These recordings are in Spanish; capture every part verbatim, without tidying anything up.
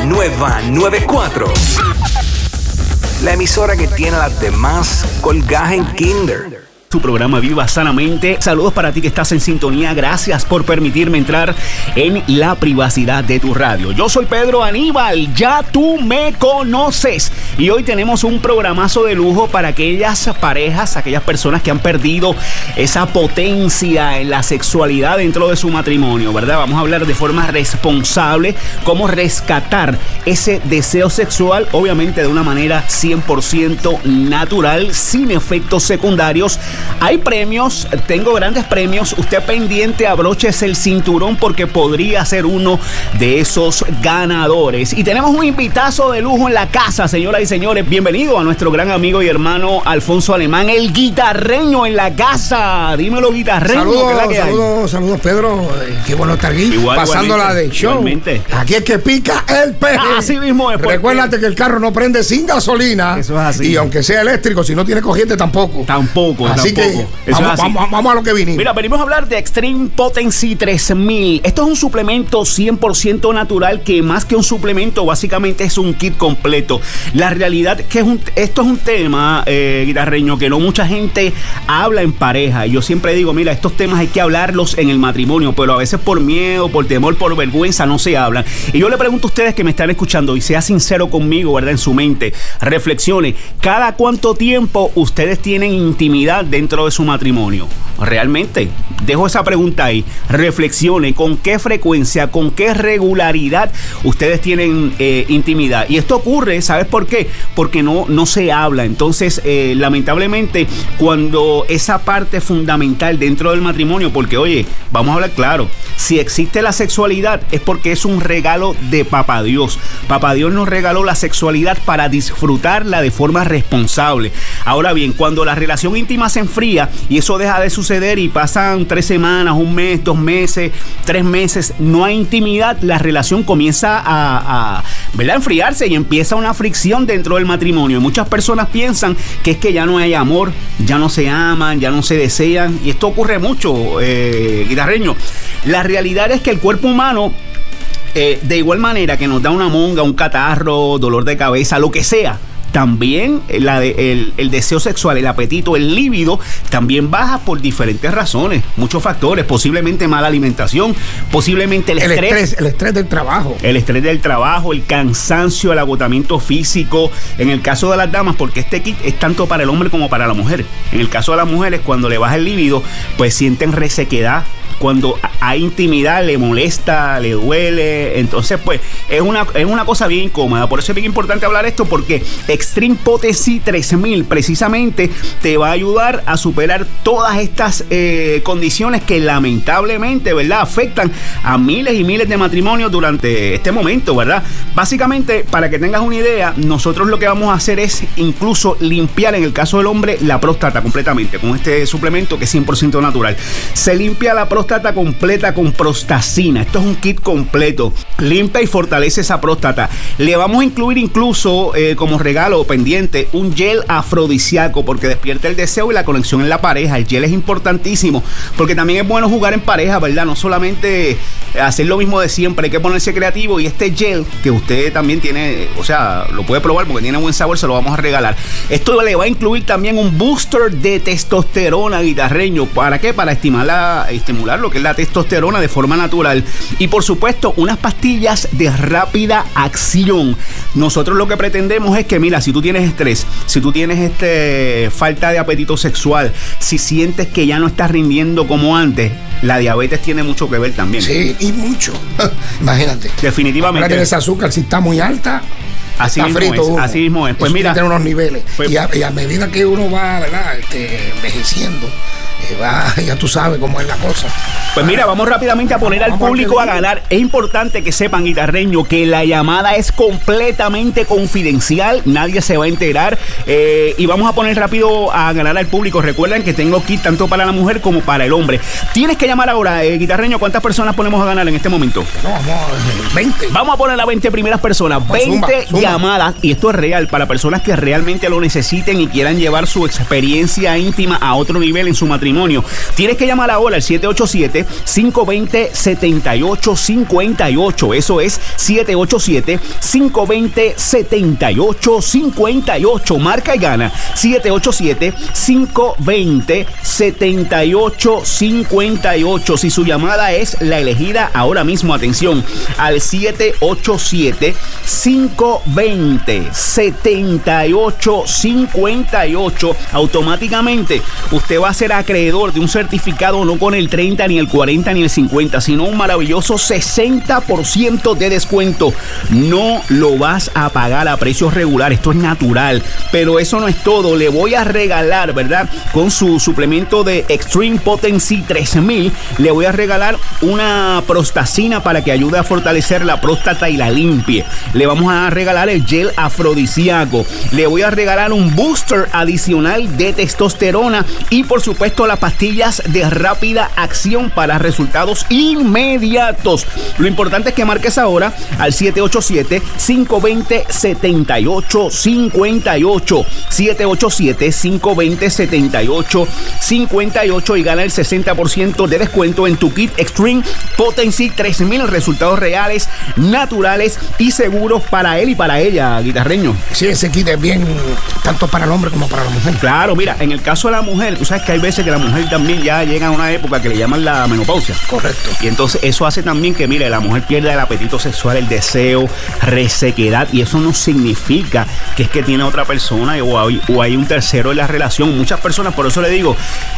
Nueva noventa y cuatro. La emisora que tiene a las demás colgadas en kinder. Tu programa Viva Sanamente. Saludos para ti que estás en sintonía. Gracias por permitirme entrar en la privacidad de tu radio. Yo soy Pedro Aníbal, ya tú me conoces. Y hoy tenemos un programazo de lujo para aquellas parejas, aquellas personas que han perdido esa potencia en la sexualidad dentro de su matrimonio, ¿verdad? Vamos a hablar de forma responsable cómo rescatar ese deseo sexual, obviamente de una manera cien por ciento natural, sin efectos secundarios. Hay premios, tengo grandes premios. Usted pendiente, abróchese el cinturón porque podría ser uno de esos ganadores. Y tenemos un invitazo de lujo en la casa, señoras y señores. Bienvenido a nuestro gran amigo y hermano Alfonso Alemán, el guitarreño en la casa. Dímelo, guitarreño. Saludos, saludos, saludos, Pedro. Eh, qué bueno estar aquí. Igual, pasándola de show. Igualmente. Aquí es que pica el peje. Así mismo es. Recuérdate que el carro no prende sin gasolina. Eso es así. Y aunque sea eléctrico, si no tiene corriente, tampoco. Tampoco, así tampoco. que vamos, vamos, vamos a lo que vinimos. Mira, venimos a hablar de Extreme Potency tres mil. Esto es un suplemento cien por ciento natural que más que un suplemento básicamente es un kit completo. La realidad que es un, esto es un tema, eh, guitarreño, que no mucha gente habla en pareja. Y yo siempre digo, mira, estos temas hay que hablarlos en el matrimonio, pero a veces por miedo, por temor, por vergüenza no se hablan. Y yo le pregunto a ustedes que me están escuchando y sea sincero conmigo, ¿verdad? En su mente, reflexione. ¿Cada cuánto tiempo ustedes tienen intimidad dentro de su matrimonio? Realmente, dejo esa pregunta ahí. Reflexione con qué frecuencia, con qué regularidad ustedes tienen eh, intimidad. Y esto ocurre, ¿sabes por qué? Porque no, no se habla. Entonces, eh, lamentablemente, cuando esa parte fundamental dentro del matrimonio, porque oye, vamos a hablar claro, si existe la sexualidad es porque es un regalo de Papá Dios. Papá Dios nos regaló la sexualidad para disfrutarla de forma responsable. Ahora bien, cuando la relación íntima se enfría y eso deja de suceder y pasan tres semanas, un mes, dos meses, tres meses, no hay intimidad, la relación comienza a, a ¿verdad? enfriarse y empieza una fricción dentro del matrimonio. Y muchas personas piensan que es que ya no hay amor, ya no se aman, ya no se desean. Y esto ocurre mucho, eh, guitarreño. La realidad es que el cuerpo humano, eh, de igual manera que nos da una monga, un catarro, dolor de cabeza, lo que sea, también la de, el, el deseo sexual, el apetito, el líbido también baja por diferentes razones, muchos factores, posiblemente mala alimentación, posiblemente el, el estrés, estrés, el estrés del trabajo, el estrés del trabajo, el cansancio, el agotamiento físico. En el caso de las damas, porque este kit es tanto para el hombre como para la mujer. En el caso de las mujeres, cuando le baja el líbido, pues sienten resequedad. Cuando hay intimidad le molesta, le duele, entonces pues es una, es una cosa bien incómoda. Por eso es bien importante hablar esto, porque Extreme Potency tres mil precisamente te va a ayudar a superar todas estas eh, condiciones que lamentablemente, ¿verdad?, afectan a miles y miles de matrimonios durante este momento, ¿verdad? Básicamente, para que tengas una idea, nosotros lo que vamos a hacer es incluso limpiar, en el caso del hombre, la próstata completamente con este suplemento que es cien por ciento natural. Se limpia la próstata completa con prostacina. Esto es un kit completo. Limpia y fortalece esa próstata. Le vamos a incluir incluso eh, como regalo pendiente un gel afrodisíaco porque despierta el deseo y la conexión en la pareja. El gel es importantísimo porque también es bueno jugar en pareja, ¿verdad? No solamente hacer lo mismo de siempre, hay que ponerse creativo. Y este gel que usted también tiene, o sea, lo puede probar porque tiene buen sabor, se lo vamos a regalar. Esto le va a incluir también un booster de testosterona, guitarreño. ¿Para qué? Para estimular, estimular lo que es la testosterona de forma natural. Y por supuesto, unas pastillas de rápida acción. Nosotros lo que pretendemos es que, mira, si tú tienes estrés, si tú tienes este falta de apetito sexual, si sientes que ya no estás rindiendo como antes, la diabetes tiene mucho que ver también. Sí, y mucho. Imagínate. Definitivamente. Ahora que ese azúcar, si está muy alta, así está mismo frito es, uno. así mismo es. Pues eso mira, tiene unos niveles. Pues, y, a, y a medida que uno va, ¿verdad?, este, envejeciendo, eh, va, ya tú sabes cómo es la cosa. Pues mira, vamos rápidamente a poner al público a ganar. Es importante que sepan, guitarreño, que la llamada es completamente confidencial. Nadie se va a enterar. Eh, y vamos a poner rápido a ganar al público. Recuerden que tengo kit tanto para la mujer como para el hombre. Tienes que llamar ahora, eh, guitarreño. ¿Cuántas personas ponemos a ganar en este momento? No, vamos a veinte. Vamos a poner a veinte primeras personas. veinte zumba, zumba. llamadas. Y esto es real para personas que realmente lo necesiten y quieran llevar su experiencia íntima a otro nivel en su matrimonio. matrimonio. Tienes que llamar ahora al siete ocho siete, cinco dos cero, siete ocho cinco ocho. Eso es siete ocho siete, cinco dos cero, siete ocho cinco ocho. Marca y gana. siete ocho siete, cinco dos cero, siete ocho cinco ocho. Si su llamada es la elegida ahora mismo, atención, al siete ocho siete, cinco dos cero, siete ocho cinco ocho, automáticamente usted va a ser acreedor de un certificado no con el treinta, ni el cuarenta, ni el cincuenta, sino un maravilloso sesenta por ciento de descuento. No lo vas a pagar a precios regulares, esto es natural, pero eso no es todo. Le voy a regalar, ¿verdad? Con su suplemento de Extreme Potency tres mil, le voy a regalar una prostacina para que ayude a fortalecer la próstata y la limpie. Le vamos a regalar el gel afrodisíaco. Le voy a regalar un booster adicional de testosterona y, por supuesto, las pastillas de rápida acción para resultados inmediatos. Lo importante es que marques ahora al siete ocho siete, cinco dos cero, siete ocho cinco ocho, siete ocho siete, cinco dos cero, siete ocho cinco ocho, y gana el sesenta por ciento de descuento en tu kit Extreme Potency tres mil. Resultados reales, naturales y seguros para él y para ella, guitarreño. Sí, ese kit es bien tanto para el hombre como para la mujer. Claro, mira, en el caso de la mujer, tú sabes que hay veces que la mujer también ya llega a una época que le llaman la menopausia. Correcto. Y entonces eso hace también que, mire, la mujer pierda el apetito sexual, el deseo, resequedad, y eso no significa que es que tiene otra persona o hay, o hay un tercero en la relación. Muchas personas, por eso le digo,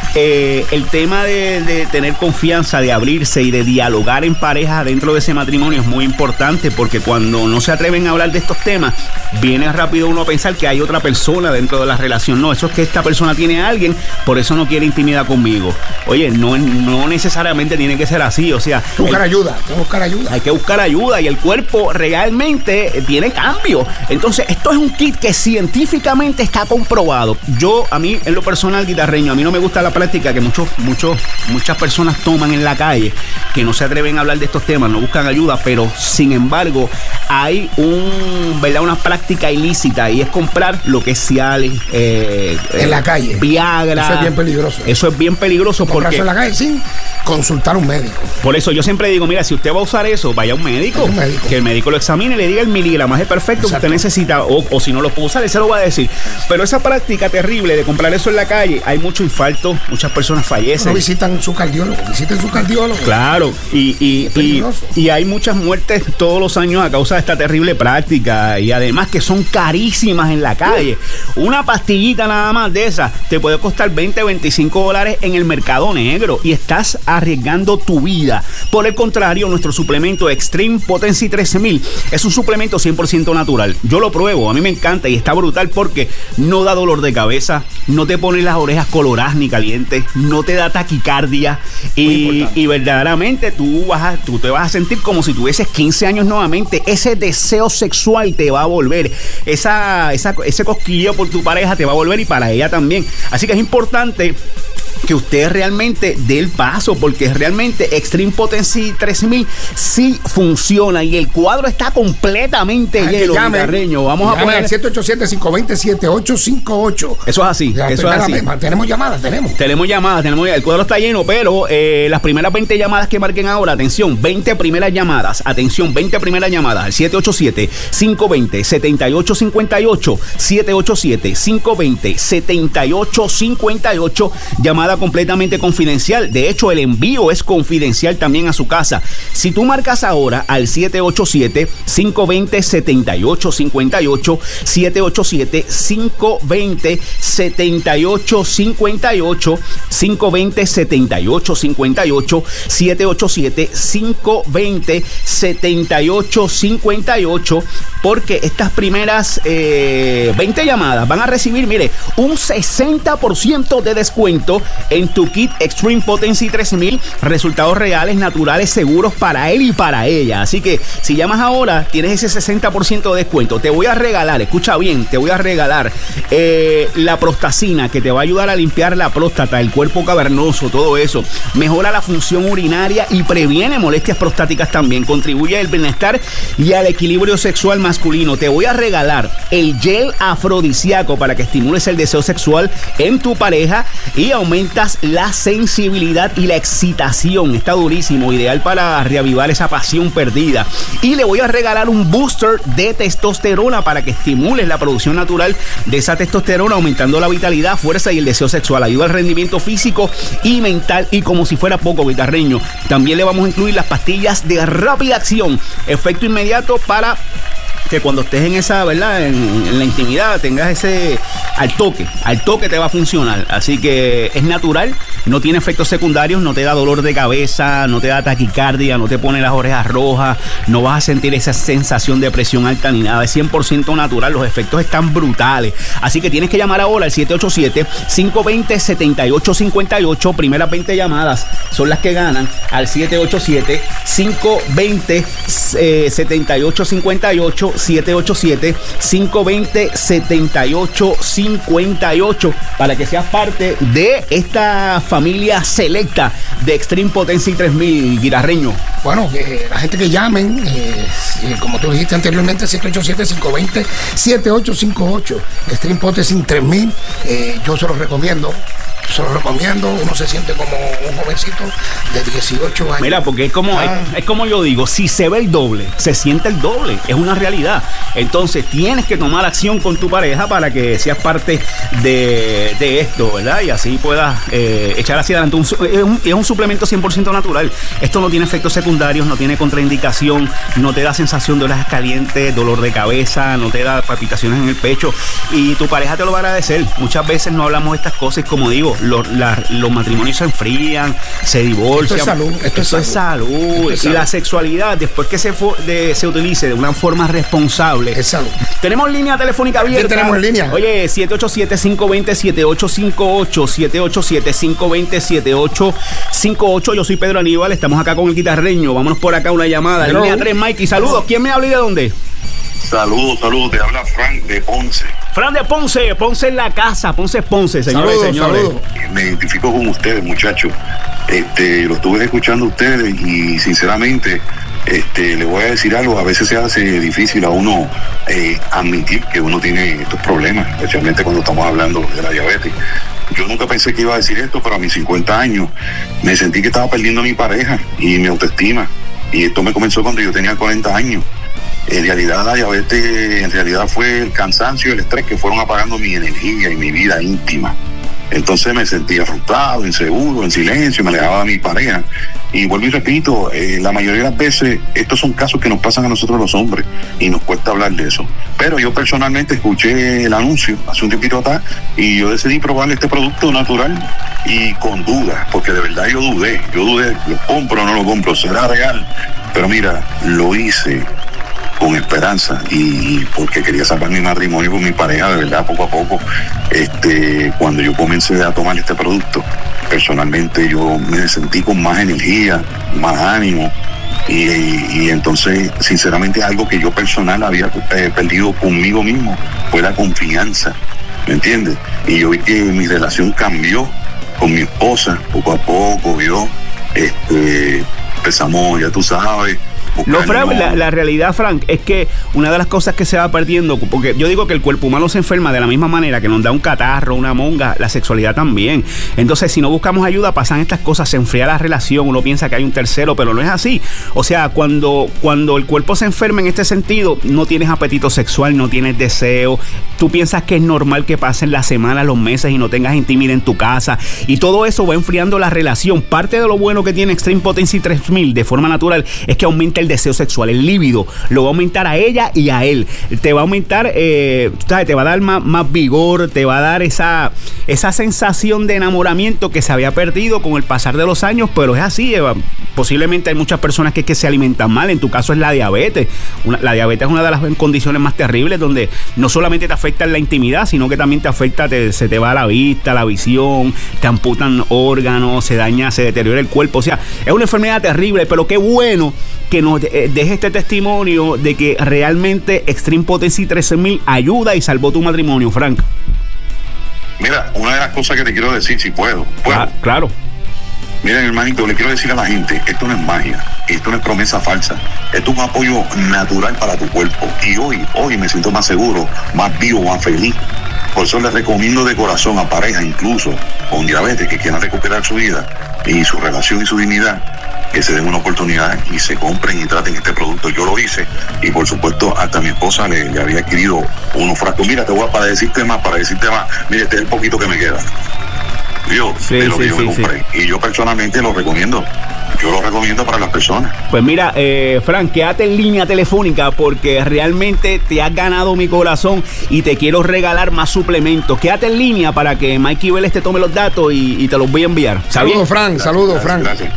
eh, el tema de, de tener confianza, de abrirse y de dialogar en pareja dentro de ese matrimonio es muy importante, porque cuando no se atreven a hablar de estos temas, viene rápido uno a pensar que hay otra persona dentro de la relación. No, eso es que esta persona tiene a alguien, por eso no quiere intimidad conmigo. Oye, no, no necesariamente tiene que ser así, o sea... Buscar el, ayuda, hay que buscar ayuda. Hay que buscar ayuda y el cuerpo realmente tiene cambio. Entonces, esto es un kit que científicamente está comprobado. Yo, a mí, en lo personal, guitarreño, a mí no me gusta la práctica que muchos, muchos, muchas personas toman en la calle, que no se atreven a hablar de estos temas, no buscan ayuda, pero sin embargo, hay un, ¿verdad? Una práctica ilícita, y es comprar lo que es Cialis, eh, en la calle, Viagra. Eso es bien peligroso. Eso es bien peligroso porque en la calle sin consultar a un médico. Por eso yo siempre digo, mira, si usted va a usar eso, vaya a un médico, un médico. Que el médico lo examine y le diga el miligramaje perfecto. Exacto. Que usted necesita, o, o si no lo puede usar, él se lo va a decir. Pero esa práctica terrible de comprar eso en la calle, hay mucho infarto, muchas personas fallecen. No visitan su cardiólogo, visiten su cardiólogo. Claro, y, y, y, y hay muchas muertes todos los años a causa de esta terrible práctica, y además que son carísimas en la calle. Una pastillita nada más de esa te puede costar veinte, veinticinco dólares en el mercado negro, y estás arriesgando tu vida. Por el contrario, nuestro suplemento Extreme Potency tres mil es un suplemento cien por ciento natural. Yo lo pruebo, a mí me encanta y está brutal porque no da dolor de cabeza, no te pone las orejas coloradas ni calientes, no te da taquicardia, y, y verdaderamente tú, vas a, tú te vas a sentir como si tuvieses quince años nuevamente. Ese deseo sexual te va a volver, esa, esa, ese cosquilleo por tu pareja te va a volver, y para ella también. Así que es importante que usted realmente dé el paso, porque realmente Extreme Potency tres mil sí funciona y el cuadro está completamente Ay, lleno. Guitarreño. Vamos llame a poner siete ocho siete, cinco dos cero, siete ocho cinco ocho. Eso es así. Ya, eso es así. Tenemos llamadas, tenemos. Tenemos llamadas, tenemos el cuadro está lleno, pero eh, las primeras veinte llamadas que marquen ahora, atención, veinte primeras llamadas, atención, veinte primeras llamadas al siete ocho siete, cinco dos cero, siete ocho cinco ocho, siete ocho siete, cinco dos cero, siete ocho cinco ocho, llamada completamente confidencial. De hecho, el envío es confidencial también a su casa. Si tú marcas ahora al siete ocho siete, cinco dos cero, siete ocho cinco ocho, siete ocho siete, cinco dos cero, siete ocho cinco ocho, cinco dos cero, siete ocho cinco ocho, siete ocho siete, cinco dos cero, siete ocho cinco ocho, porque estas primeras eh, veinte llamadas van a recibir, mire, un sesenta por ciento de descuento en tu kit Extreme Potency tres mil, resultados reales, naturales, seguros para él y para ella. Así que si llamas ahora, tienes ese sesenta por ciento de descuento. Te voy a regalar, escucha bien, te voy a regalar eh, la prostacina, que te va a ayudar a limpiar la próstata, el cuerpo cavernoso, todo eso. Mejora la función urinaria y previene molestias prostáticas también. Contribuye al bienestar y al equilibrio sexual masculino masculino, te voy a regalar el gel afrodisíaco para que estimules el deseo sexual en tu pareja y aumentas la sensibilidad y la excitación. Está durísimo, ideal para reavivar esa pasión perdida. Y le voy a regalar un booster de testosterona para que estimules la producción natural de esa testosterona, aumentando la vitalidad, fuerza y el deseo sexual. Ayuda al rendimiento físico y mental. Y como si fuera poco, guitarreño, también le vamos a incluir las pastillas de rápida acción, efecto inmediato para que cuando estés en esa, ¿verdad? En, en la intimidad tengas ese al toque, al toque te va a funcionar. Así que es natural, no tiene efectos secundarios, no te da dolor de cabeza, no te da taquicardia, no te pone las orejas rojas, no vas a sentir esa sensación de presión alta ni nada. Es cien por ciento natural, los efectos están brutales. Así que tienes que llamar ahora al siete ocho siete, cinco dos cero, siete ocho cinco ocho. Primeras veinte llamadas son las que ganan al siete ocho siete, cinco dos cero, siete ocho cinco ocho. siete ocho siete, cinco dos cero, siete ocho cinco ocho para que seas parte de esta familia selecta de Extreme Potency tres mil, guitarreño. Bueno, que la gente que llamen, eh, como tú dijiste anteriormente, siete ocho siete, cinco dos cero, siete ocho cinco ocho, Extreme Potency tres mil, eh, yo se los recomiendo. Se lo recomiendo, uno se siente como un jovencito de dieciocho años. Mira, porque es como, ah. es, es como yo digo, si se ve el doble, se siente el doble, es una realidad. Entonces tienes que tomar acción con tu pareja para que seas parte de, de esto, ¿verdad? Y así puedas eh, echar hacia adelante. Un, es, un, es un suplemento cien por ciento natural. Esto no tiene efectos secundarios, no tiene contraindicación, no te da sensación de orejas calientes, dolor de cabeza, no te da palpitaciones en el pecho. Y tu pareja te lo va a agradecer. Muchas veces no hablamos de estas cosas y como digo, Los, la, los matrimonios se enfrían, se divorcian. Esto es salud. Esto, esto es salud. salud. Es y salud. La sexualidad, después que se, de, se utilice de una forma responsable. Es salud. Tenemos línea telefónica abierta. ¿Qué tenemos en línea? Oye, siete ocho siete, cinco dos cero, siete ocho cinco ocho, siete ocho siete, cinco dos cero, siete ocho cinco ocho. Yo soy Pedro Aníbal, estamos acá con el guitarreño. Vámonos por acá, una llamada. Hello. Línea tres, Mikey. Saludos. ¿Quién me habla y de dónde? Saludos, saludos. Te habla Frank de Ponce. Fran de Ponce, Ponce en la casa, Ponce es Ponce, señores saludos, y señores. Saludos. Me identifico con ustedes, muchachos. Este, lo estuve escuchando a ustedes y sinceramente, este, le voy a decir algo. A veces se hace difícil a uno eh, admitir que uno tiene estos problemas, especialmente cuando estamos hablando de la diabetes. Yo nunca pensé que iba a decir esto, pero a mis cincuenta años me sentí que estaba perdiendo a mi pareja y mi autoestima. Y esto me comenzó cuando yo tenía cuarenta años. En realidad la diabetes, en realidad fue el cansancio y el estrés que fueron apagando mi energía y mi vida íntima. Entonces me sentía frustrado, inseguro, en silencio, me alejaba de mi pareja. Y vuelvo y repito, eh, la mayoría de las veces estos son casos que nos pasan a nosotros los hombres y nos cuesta hablar de eso. Pero yo personalmente escuché el anuncio hace un tiempito atrás y yo decidí probar este producto natural y con dudas, porque de verdad yo dudé, yo dudé, lo compro o no lo compro, será real. Pero mira, lo hice con esperanza y porque quería salvar mi matrimonio con mi pareja, de verdad, poco a poco. Este, cuando yo comencé a tomar este producto, personalmente yo me sentí con más energía, más ánimo y, y, y entonces, sinceramente, algo que yo personal había eh, perdido conmigo mismo fue la confianza, ¿me entiendes? Y yo vi que mi relación cambió con mi esposa, poco a poco, yo, este, empezamos, ya tú sabes. No, Frank, la, la realidad, Frank, es que una de las cosas que se va perdiendo, porque yo digo que el cuerpo humano se enferma de la misma manera que nos da un catarro, una monga, la sexualidad también. Entonces, si no buscamos ayuda, pasan estas cosas, se enfría la relación, uno piensa que hay un tercero, pero no es así. O sea, cuando, cuando el cuerpo se enferma en este sentido, no tienes apetito sexual, no tienes deseo, tú piensas que es normal que pasen las semanas, los meses y no tengas intimidad en tu casa, y todo eso va enfriando la relación. Parte de lo bueno que tiene Extreme Potency tres mil de forma natural es que aumenta el deseo sexual, el líbido, lo va a aumentar a ella y a él. Te va a aumentar, eh, ¿sabes? Te va a dar más, más vigor, te va a dar esa, esa sensación de enamoramiento que se había perdido con el pasar de los años, pero es así. Eva. Posiblemente hay muchas personas que, que se alimentan mal, en tu caso es la diabetes. Una, la diabetes es una de las condiciones más terribles donde no solamente te afecta en la intimidad, sino que también te afecta, te, se te va la vista, la visión, te amputan órganos, se daña, se deteriora el cuerpo. O sea, es una enfermedad terrible, pero qué bueno que nos eh, deje este testimonio de que realmente Extreme Potency trece mil ayuda y salvó tu matrimonio, Frank. Mira, una de las cosas que te quiero decir, si puedo, ¿puedo? Ah, claro. Miren, hermanito, le quiero decir a la gente, esto no es magia, esto no es promesa falsa, esto es un apoyo natural para tu cuerpo. Y hoy, hoy me siento más seguro, más vivo, más feliz. Por eso les recomiendo de corazón a parejas, incluso con diabetes, que quieran recuperar su vida y su relación y su dignidad, que se den una oportunidad y se compren y traten este producto. Yo lo hice y por supuesto hasta mi esposa le, le había adquirido unos frascos. Mira, te voy a para decirte más, para decirte más, mire, este es el poquito que me queda. Yo, sí, de lo sí, que yo sí, me compré. sí. Y yo personalmente lo recomiendo. Yo lo recomiendo para las personas. Pues mira, eh, Frank, quédate en línea telefónica porque realmente te has ganado mi corazón y te quiero regalar más suplementos. Quédate en línea para que Mikey Vélez te tome los datos y, y te los voy a enviar. Saludos, Frank. Saludos, Frank. Gracias.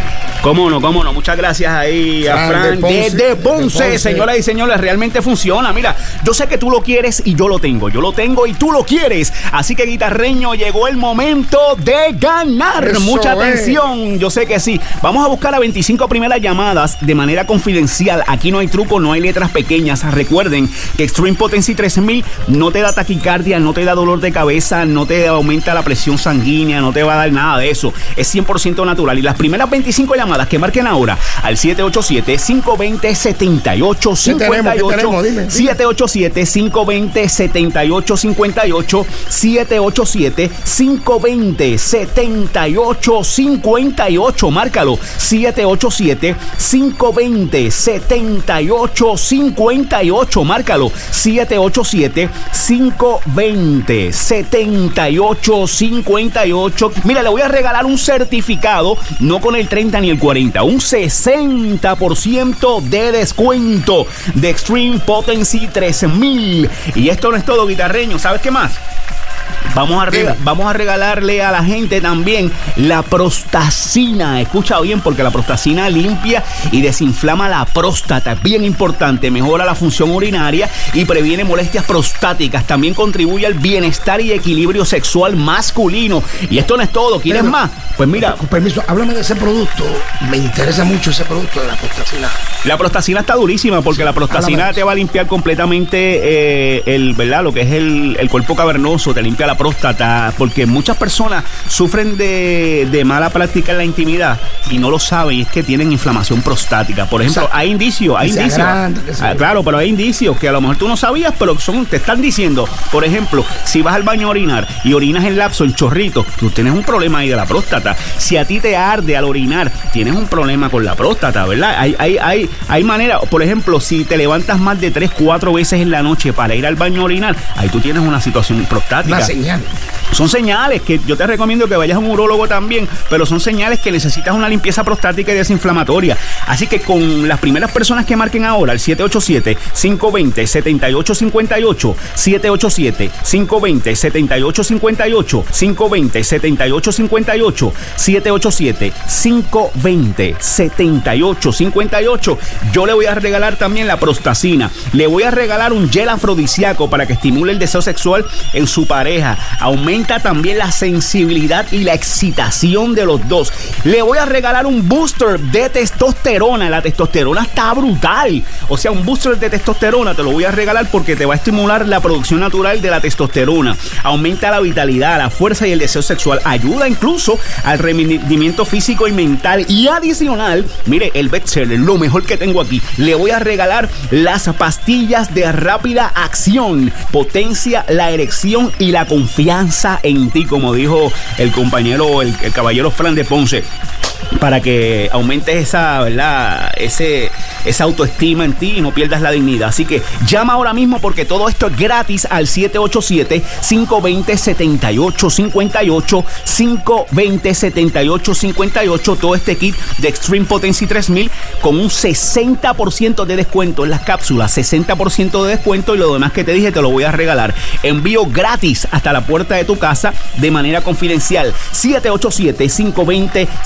Cómo no, cómo no. Muchas gracias ahí a Frank Frank de Ponce, desde Ponce, de Ponce. señoras y señores, realmente funciona. Mira, yo sé que tú lo quieres y yo lo tengo. Yo lo tengo y tú lo quieres. Así que, guitarreño, llegó el momento de ganar. Eso Mucha es. atención. Yo sé que sí. Vamos a buscar a veinticinco primeras llamadas de manera confidencial. Aquí no hay truco, no hay letras pequeñas. Recuerden que Extreme Potency tres mil no te da taquicardia, no te da dolor de cabeza, no te aumenta la presión sanguínea, no te va a dar nada de eso. Es cien por ciento natural. Y las primeras veinticinco llamadas que marquen ahora al siete ocho siete, cinco dos cero, siete ocho cinco ocho, siete ocho siete, cinco dos cero, siete ocho cinco ocho, siete ocho siete, cinco dos cero, siete ocho cinco ocho, márcalo, siete ocho siete, cinco dos cero, siete ocho cinco ocho, márcalo, siete ocho siete, cinco dos cero, siete ocho cinco ocho. Mira, le voy a regalar un certificado, no con el treinta ni el cuarenta, un sesenta por ciento de descuento de Extreme Potency tres mil. Y esto no es todo, guitarreño. ¿Sabes qué más? Vamos a, rega- vamos a regalarle a la gente también la prostacina. Escucha bien, porque la prostacina limpia y desinflama la próstata. Es bien importante. Mejora la función urinaria y previene molestias prostáticas. También contribuye al bienestar y equilibrio sexual masculino. Y esto no es todo. ¿Quieres Pero, más? Pues mira, con permiso, háblame de ese producto. Me interesa mucho ese producto de la prostacina. la prostacina está durísima porque la prostacina háblame. te va a limpiar completamente eh, el, ¿verdad? Lo que es el, el cuerpo cavernoso, te limpia la próstata, porque muchas personas sufren de, de mala práctica en la intimidad y no lo saben, y es que tienen inflamación prostática. Por ejemplo, Exacto. hay indicios, hay Que se indicios. agranda, que se- Ah, claro, pero hay indicios que a lo mejor tú no sabías, pero son, te están diciendo. Por ejemplo, si vas al baño a orinar y orinas en lapso, en chorrito, tú tienes un problema ahí de la próstata. Si a ti te arde al orinar, tienes un problema con la próstata, ¿verdad? Hay, hay, hay, hay manera, por ejemplo, si te levantas más de tres, cuatro veces en la noche para ir al baño a orinar, ahí tú tienes una situación prostática. Una señal. Son señales que yo te recomiendo que vayas a un urólogo también, pero son señales que necesitas una limpieza prostática y desinflamatoria. Así que con las primeras personas que marquen ahora, el siete ocho siete, cinco dos cero, siete ocho cinco ocho, siete ocho siete, cinco dos cero, siete ocho cinco ocho, cinco dos cero, siete ocho cinco ocho, siete ocho siete, cinco dos cero, siete ocho cinco ocho, yo le voy a regalar también la prostacina. Le voy a regalar un gel afrodisíaco para que estimule el deseo sexual en su pareja. Aumenta también la sensibilidad y la excitación de los dos. Le voy a regalar un booster de testosterona. La testosterona está brutal. O sea, un booster de testosterona te lo voy a regalar porque te va a estimular la producción natural de la testosterona. Aumenta la vitalidad, la fuerza y el deseo sexual. Ayuda incluso al rendimiento físico y mental. Y adicional, mire, el bestseller, lo mejor que tengo aquí. Le voy a regalar las pastillas de rápida acción. Potencia la erección y la confianza en ti, como dijo el compañero, el, el caballero Fran de Ponce, para que aumentes esa, ¿verdad? Ese, esa autoestima en ti y no pierdas la dignidad. Así que llama ahora mismo porque todo esto es gratis al siete ocho siete, cinco dos cero, siete ocho cinco ocho, cinco dos cero, siete ocho cinco ocho. Todo este kit de Extreme Potency tres mil con un sesenta por ciento de descuento en las cápsulas, sesenta por ciento de descuento, y lo demás que te dije te lo voy a regalar. Envío gratis hasta la puerta de tu casa de manera confidencial. siete ocho siete, cinco dos cero, siete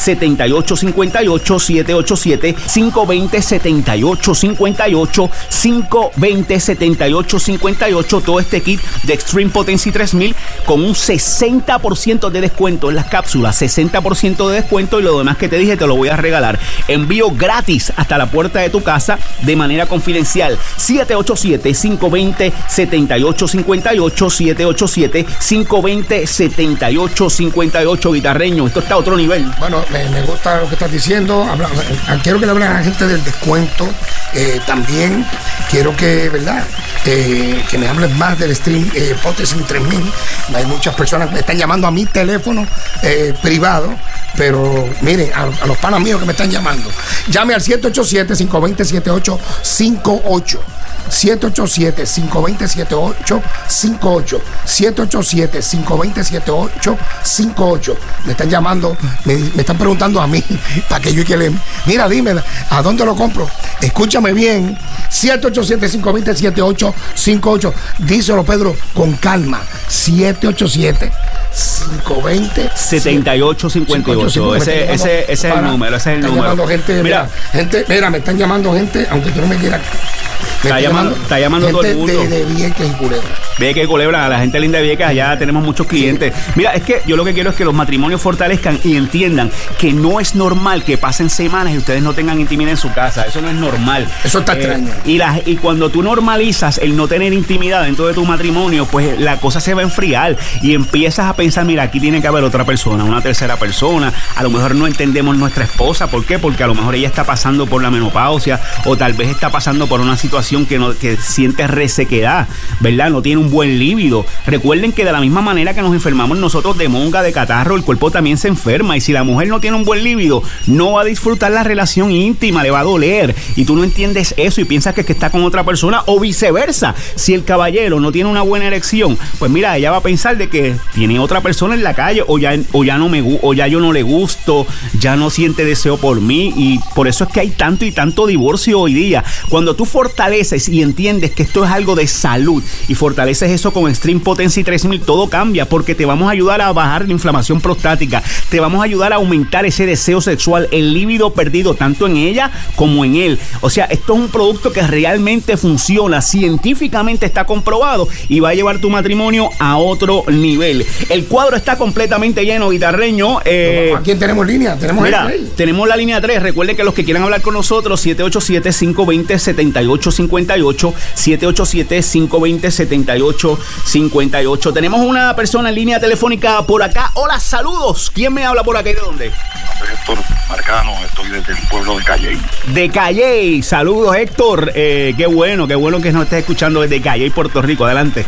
siete ocho cinco ocho, siete ocho siete, cinco dos cero, siete ocho cinco ocho, cinco dos cero, siete ocho cinco ocho. Todo este kit de Extreme Potency tres mil con un sesenta por ciento de descuento en las cápsulas, sesenta por ciento de descuento, y lo demás que te dije te lo voy a regalar. Envío gratis hasta la puerta de tu casa de manera confidencial. siete ocho siete, cinco dos cero, siete ocho cinco ocho, siete ocho siete, cinco dos cero, siete ocho cinco ocho. Guitarreño, esto está a otro nivel. Bueno, me, me gusta lo que estás diciendo. Habla, quiero que le hablen a la gente del descuento. Eh, también quiero que, ¿verdad? Eh, que me hablen más del Stream eh, Potency tres mil. Hay muchas personas que me están llamando a mi teléfono eh, privado, pero miren, a, a los panas míos que me están llamando, llame al siete ocho siete, cinco dos cero, siete ocho cinco ocho. siete ocho siete, cinco dos cero, siete ocho cinco ocho. siete ocho siete, cinco dos cero, siete ocho cinco ocho. Me están llamando, me, me están preguntando a mí para que yo y que le... Mira, dime, ¿a dónde lo compro? Escúchame bien. siete ocho siete, cinco dos cero, siete ocho cinco ocho. Díselo, Pedro, con calma. siete ocho siete, cinco dos cero, siete ocho cinco ocho. Ese, ese, ese es el número, ese es el están número. Llamando gente, mira, mira, gente, mira, me están llamando gente, aunque tú no me quieras. Me está llamando, está llamando todo el mundo. De, de Vieques y Culebra. Vieques y Culebra, a la gente linda de Vieques, allá tenemos muchos clientes. Sí. Mira, es que yo lo que quiero es que los matrimonios fortalezcan y entiendan que no es normal que pasen semanas y ustedes no tengan intimidad en su casa. Eso no es normal. Eso está eh, extraño. Y, la, y cuando tú normalizas el no tener intimidad dentro de tu matrimonio, pues la cosa se va a enfriar y empiezas a pensar, mira, aquí tiene que haber otra persona, una tercera persona. A lo mejor no entendemos nuestra esposa. ¿Por qué? Porque a lo mejor ella está pasando por la menopausia o tal vez está pasando por una situación que no que siente resequedad, ¿verdad? No tiene un buen líbido. Recuerden que de la misma manera que nos enfermamos nosotros de monga, de catarro, el cuerpo también se enferma, y si la mujer no tiene un buen líbido, no va a disfrutar la relación íntima, le va a doler, y tú no entiendes eso y piensas que, que está con otra persona, o viceversa. Si el caballero no tiene una buena erección, pues mira, ella va a pensar de que tiene otra persona en la calle, o ya, o ya no me o ya yo no le gusto, ya no siente deseo por mí, y por eso es que hay tanto y tanto divorcio hoy día. Cuando tú fortaleces y entiendes que esto es algo de salud y fortaleces eso con Extreme Potency tres mil, todo cambia, porque te vamos a ayudar a bajar la inflamación prostática, te vamos a ayudar a aumentar ese deseo sexual, el líbido perdido tanto en ella como en él. O sea, esto es un producto que realmente funciona, científicamente está comprobado y va a llevar tu matrimonio a otro nivel. El cuadro está completamente lleno, guitarreño. Eh, ¿A quién tenemos línea? Tenemos mira, tenemos la línea tres. Recuerden que los que quieran hablar con nosotros, siete ocho siete, cinco dos cero, siete ocho cinco ocho, siete ocho siete, cinco dos cero, siete ocho cinco ocho. Tenemos una persona en línea telefónica por acá. Hola, saludos. ¿Quién me habla por acá y de dónde? Soy Héctor Marcano, estoy desde el pueblo de Calley. De Calley. Saludos, Héctor. Eh, qué bueno, qué bueno que nos estés escuchando desde Calley, Puerto Rico. Adelante.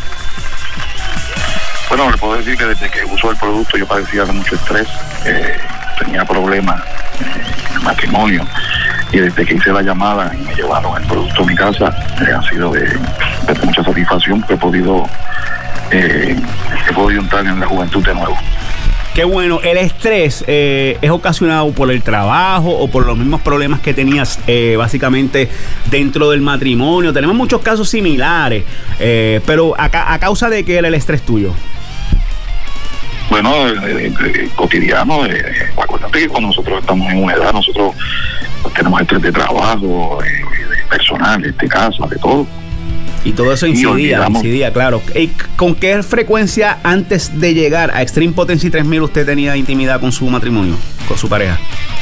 Bueno, le puedo decir que desde que uso el producto yo padecía de mucho estrés, eh, tenía problemas eh, en el matrimonio, y desde que hice la llamada y me llevaron el producto a mi casa, eh, ha sido de, de mucha satisfacción, que he podido eh, he podido entrar en la juventud de nuevo. Qué bueno. ¿El estrés eh, es ocasionado por el trabajo o por los mismos problemas que tenías eh, básicamente dentro del matrimonio? Tenemos muchos casos similares, eh, pero a, a causa de qué era el estrés tuyo. Bueno, eh, eh, cotidiano, eh, acuérdate que cuando nosotros estamos en una edad, nosotros tenemos estrés de trabajo, eh, de personal, de casa, de todo. Y todo eso incidía, incidía, claro. ¿Y con qué frecuencia antes de llegar a Extreme Potency tres mil usted tenía intimidad con su matrimonio, con su pareja?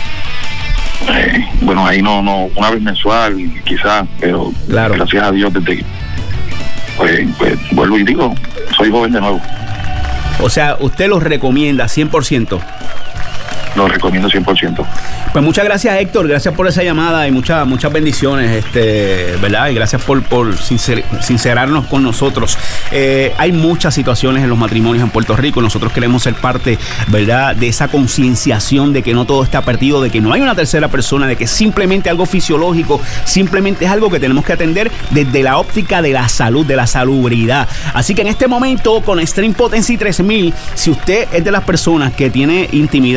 Eh, bueno, ahí no, no, una vez mensual quizás, pero claro, gracias a Dios desde que, pues, pues vuelvo y digo, soy joven de nuevo. O sea, usted los recomienda cien por ciento. Lo recomiendo cien por ciento. Pues muchas gracias, Héctor, gracias por esa llamada y muchas muchas bendiciones, este, ¿verdad? Y gracias por, por sincer, sincerarnos con nosotros. Eh, hay muchas situaciones en los matrimonios en Puerto Rico. Nosotros queremos ser parte, ¿verdad?, de esa concienciación de que no todo está perdido, de que no hay una tercera persona, de que simplemente algo fisiológico, simplemente es algo que tenemos que atender desde la óptica de la salud, de la salubridad. Así que en este momento, con Extreme Potency tres mil, si usted es de las personas que tiene intimidad en su matrimonio,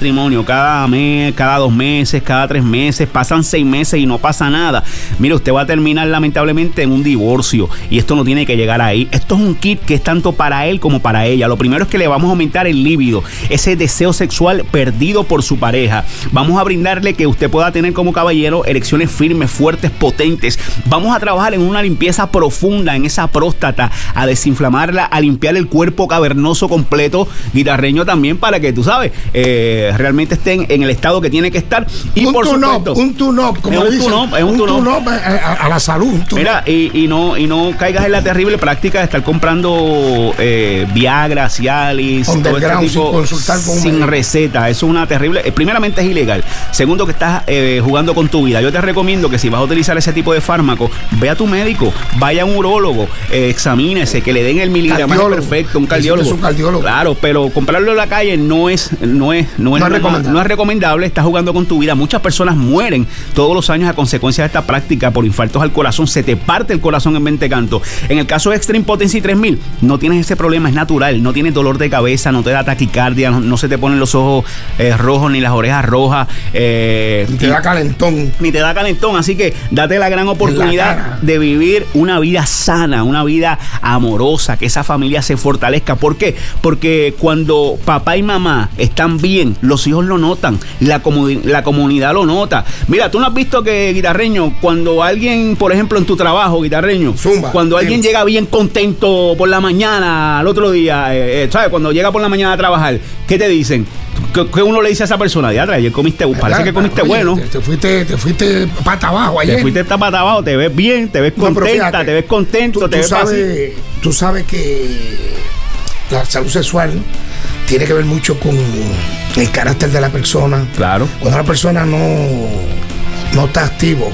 matrimonio cada mes, cada dos meses, cada tres meses, pasan seis meses y no pasa nada. Mire, usted va a terminar lamentablemente en un divorcio y esto no tiene que llegar ahí. Esto es un kit que es tanto para él como para ella. Lo primero es que le vamos a aumentar el líbido, ese deseo sexual perdido por su pareja. Vamos a brindarle que usted pueda tener como caballero erecciones firmes, fuertes, potentes. Vamos a trabajar en una limpieza profunda en esa próstata, a desinflamarla, a limpiar el cuerpo cavernoso completo, guitarreño también, para que tú sabes, eh, realmente estén en el estado que tiene que estar. Y un por tune-up, un tune-up, como es le un dicen, tune-up, es un un tune-up. tune-up a, a, a la salud. Mira, y, y no y no caigas en la terrible práctica de estar comprando eh, Viagra, Cialis, todo este tipo, sin consultar con un sin médico. receta. Eso es una terrible. Eh, primeramente es ilegal. Segundo, que estás eh, jugando con tu vida. Yo te recomiendo que si vas a utilizar ese tipo de fármaco, ve a tu médico, vaya a un urólogo, eh, examínese, que le den el miligramaje perfecto, un cardiólogo. un cardiólogo. Claro, pero comprarlo en la calle no es no es no es, No es normal, recomendable. no es recomendable. Estás jugando con tu vida. Muchas personas mueren todos los años a consecuencia de esta práctica por infartos al corazón. Se te parte el corazón en veinte cantos. En el caso de Extreme Potency tres mil, no tienes ese problema, es natural. No tienes dolor de cabeza, no te da taquicardia, no, no se te ponen los ojos eh, rojos ni las orejas rojas. Eh, Y te da calentón. Ni te da calentón. Así que date la gran oportunidad de vivir una vida sana, una vida amorosa, que esa familia se fortalezca. ¿Por qué? Porque cuando papá y mamá están bien, los hijos lo notan, la, comu- la comunidad lo nota. Mira, tú no has visto que, guitarreño, cuando alguien, por ejemplo, en tu trabajo, guitarreño, Zumba, cuando alguien sí. llega bien contento por la mañana, al otro día, eh, eh, ¿sabes? Cuando llega por la mañana a trabajar, ¿qué te dicen? ¿Qué, qué uno le dice a esa persona? Ya, ayer comiste, parece que comiste Oye, bueno. Te, te fuiste, te fuiste pata abajo ayer. Te fuiste tapata abajo, te ves bien, te ves No, pero contenta, fíjate, te ves contento, tú, te tú ves sabes, fácil. Tú sabes que la salud sexual tiene que ver mucho con el carácter de la persona. Claro. Cuando una persona no, no está activo,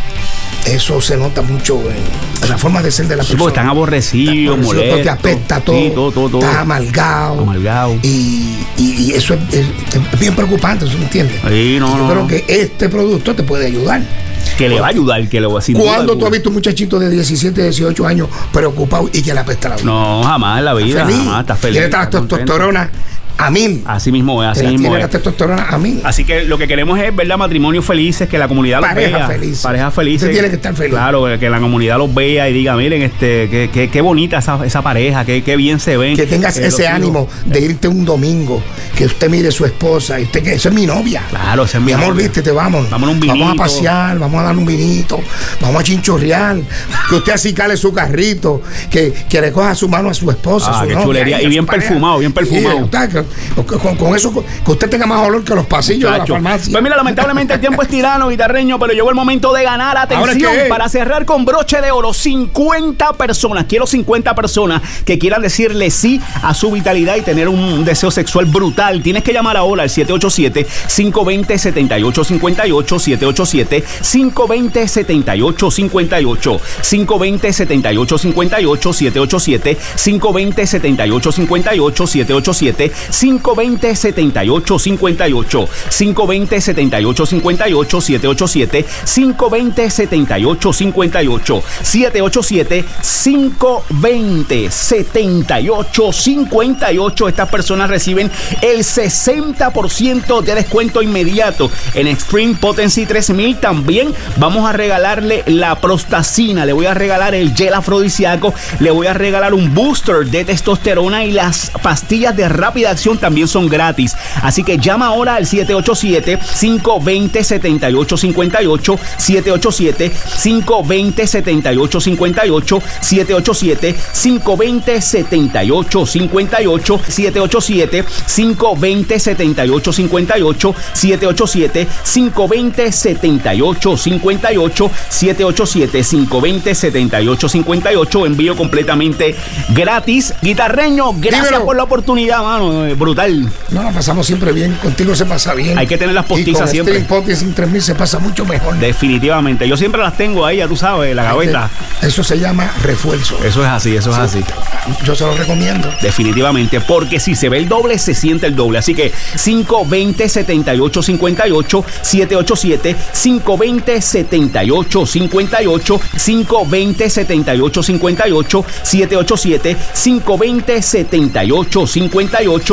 eso se nota mucho en, en la forma de ser de la Sí, persona. porque están aborrecidos, Están aborrecidos, molestos. te apesta todo, Sí, todo, todo, todo. estás amargado. Amargado. Y, y, y eso es, es- es bien preocupante, ¿sí me entiendes? Sí, no, Y yo no, creo no. que este producto te puede ayudar. Que le va a ayudar, que le va a decir. ¿Cuándo tú has visto un muchachito de diecisiete, dieciocho años preocupado y que le apesta la vida? No, jamás en la vida, Feliz. jamás, está feliz. Tiene la está contento. testosterona a mil. Así mismo es, así Te la mismo tiene la es. testosterona a mil. Así que lo que queremos es, ¿verdad? Matrimonios felices, que la comunidad los Pareja vea. feliz. Parejas felices. Usted tiene que estar feliz. Claro, que la comunidad los vea y diga, miren, este, qué, qué, qué bonita esa, esa pareja, qué, qué bien se ven. Que tengas Eh, ese los ánimo hijos. de irte un domingo, que usted mire a su esposa y usted que esa es mi novia. Claro, ese es mi Mi amor, novia. viste, te vamos. Vámonos un Vamos a vinito. pasear, vamos a dar un vinito, vamos a chinchorrear, que usted así cale su carrito, que, que le coja su mano a su esposa, Ah, a su qué novia, chulería. a Y su bien pareja. perfumado, bien perfumado. Sí, usted, que- con, con- con eso, que usted tenga más olor que los pasillos Chacho. de la farmacia. Pues mira, lamentablemente el tiempo es tirano, guitarreño, pero llegó el momento de ganar. Atención, ¿Ahora qué? para cerrar con broche de oro, cincuenta personas. Quiero cincuenta personas que quieran decirle sí a su vitalidad y tener un deseo sexual brutal. Tienes que llamar ahora al siete ocho siete, cinco dos cero, siete ocho cinco ocho, siete ocho siete, cinco dos cero, siete ocho cinco ocho, cinco dos cero, siete ocho cinco ocho, siete ocho siete, cinco dos cero, siete ocho cinco ocho, siete ocho siete, cinco dos cero, siete ocho cinco ocho, cinco dos cero, siete ocho cinco ocho, siete ocho siete, cinco dos cero, siete ocho cinco ocho, siete ocho siete, cinco dos cero, siete ocho cinco ocho. Estas personas reciben el sesenta por ciento de descuento inmediato en Extreme Potency tres mil. También vamos a regalarle la prostacina, le voy a regalar el gel afrodisíaco, le voy a regalar un booster de testosterona y las pastillas de rápida acción también son gratis. Así que llama ahora al siete ocho siete, cinco dos cero, siete ocho cinco ocho, siete ocho siete, cinco dos cero, siete ocho cinco ocho, siete ocho siete, cinco dos cero, siete ocho cinco ocho, siete ocho siete, cinco dos cero, siete ocho cinco ocho, siete ocho siete, cinco dos cero, siete ocho cinco ocho, siete ocho siete, cinco dos cero, siete ocho cinco ocho. Envío completamente gratis. Guitarreño, gracias Dímelo. por la oportunidad, mano. Eh, Brutal. No, la pasamos siempre bien, contigo se pasa bien. Hay que tener las postizas y con siempre. Extreme Potency tres mil se pasa mucho mejor. Definitivamente. Yo siempre las tengo ahí, ya tú sabes, en la gaveta. Eso se llama refuerzo. Eso es así, eso es así. Yo se lo recomiendo. Definitivamente, porque si se ve el doble, se siente el doble. Así que cinco dos cero, siete ocho cinco ocho, siete ocho siete, cinco dos cero, siete ocho cinco ocho, cinco dos cero, siete ocho cinco ocho, siete ocho siete, cinco dos cero, siete ocho cinco ocho,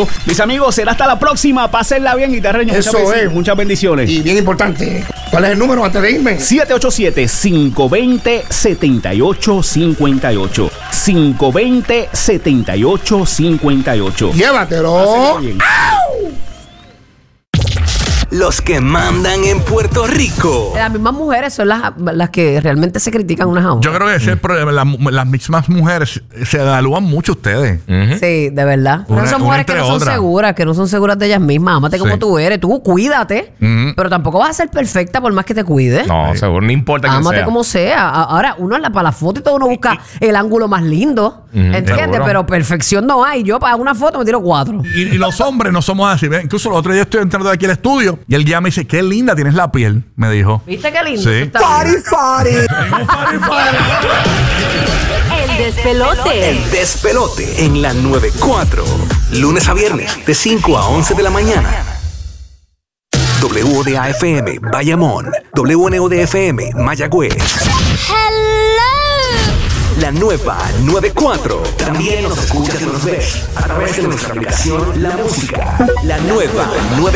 Exacto. Mis amigos, será hasta la próxima. Pásenla bien, guitarreño. Eso muchas, es. muchas bendiciones. Y bien importante, ¿cuál es el número antes de irme? siete ocho siete, cinco dos cero, siete ocho cinco ocho. cinco dos cero, siete ocho cinco ocho. Llévatelo. Pásenlo bien. Los que mandan en Puerto Rico. Las mismas mujeres son las, las que realmente se critican unas a otras. Yo creo que ese es el problema. Las, las mismas mujeres se evalúan mucho ustedes. Sí, de verdad. Pero Una- son una mujeres que entre no son otras. seguras, que no son seguras de ellas mismas. Ámate como Sí. tú eres. Tú cuídate, Ujú. pero tampoco vas a ser perfecta por más que te cuides. No, seguro, no importa quién Ámate sea. como sea. A- Ahora, uno en la, para la foto y todo uno busca el ángulo más lindo. ¿Entiendes? seguro. Pero perfección no hay. Yo para una foto me tiro cuatro. Y, y los hombres no somos así. Ve, incluso el otro día estoy entrando de aquí al estudio y él ya me dice, qué linda tienes la piel, me dijo. ¿Viste qué lindo? Sí. Eso está bien. El despelote. El despelote en la noventa y cuatro. Lunes a viernes de cinco a once de la mañana. W O D A F M Bayamón. W N O D F M Mayagüez. La nueva noventa y cuatro. También nos escuchas y nos ves a través de nuestra aplicación La Música. La nueva noventa y cuatro.